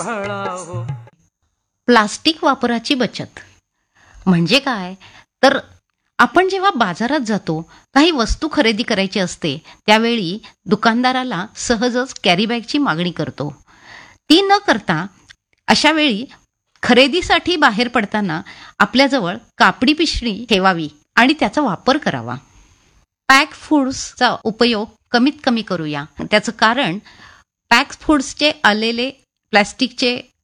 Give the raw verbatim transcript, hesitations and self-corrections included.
सांभाळावं. प्लास्टिक वापराची बचत म्हणजे काय तर आपण जेव्हा बाजारात जातो काही वस्तू खरेदी करायची असते त्यावेळी दुकानदाराला सहजच कॅरीबॅगची मागणी करतो. ती न करता अशा वेळी खरेदीसाठी बाहेर पडताना आपल्याजवळ कापडी पिशवी ठेवावी आणि त्याचा वापर करावा. पॅक फूड्सचा उपयोग कमीत कमी करूया. त्याचं कारण पॅक फूड्सचे आलेले प्लॅस्टिकचे